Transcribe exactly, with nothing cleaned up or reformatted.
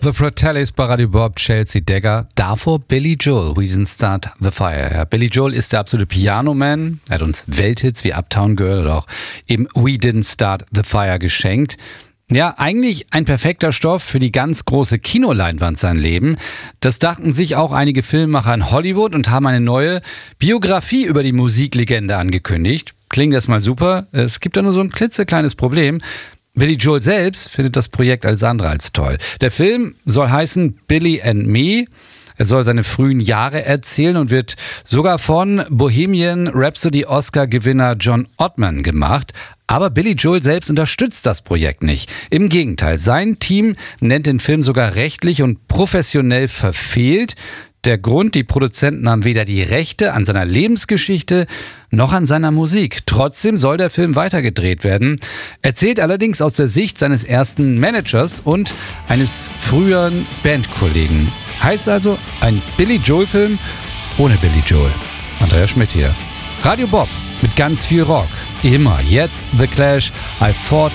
The Fratellis bei Radio Bob, Chelsea Dagger. Davor Billy Joel, We Didn't Start the Fire. Ja, Billy Joel ist der absolute Piano-Man. Er hat uns Welthits wie Uptown Girl oder auch eben We Didn't Start the Fire geschenkt. Ja, eigentlich ein perfekter Stoff für die ganz große Kinoleinwand sein Leben. Das dachten sich auch einige Filmemacher in Hollywood und haben eine neue Biografie über die Musiklegende angekündigt. Klingt erstmal super. Es gibt da nur so ein klitzekleines Problem. Billy Joel selbst findet das Projekt alles andere als toll. Der Film soll heißen Billy and Me. Er soll seine frühen Jahre erzählen und wird sogar von Bohemian Rhapsody Oscar-Gewinner John Ottman gemacht. Aber Billy Joel selbst unterstützt das Projekt nicht. Im Gegenteil, sein Team nennt den Film sogar rechtlich und professionell verfehlt. Der Grund, die Produzenten haben weder die Rechte an seiner Lebensgeschichte noch an seiner Musik. Trotzdem soll der Film weitergedreht werden. Erzählt allerdings aus der Sicht seines ersten Managers und eines früheren Bandkollegen. Heißt also ein Billy Joel-Film ohne Billy Joel. Andreas Schmidt hier. Radio Bob mit ganz viel Rock. Immer. Jetzt The Clash. I Fought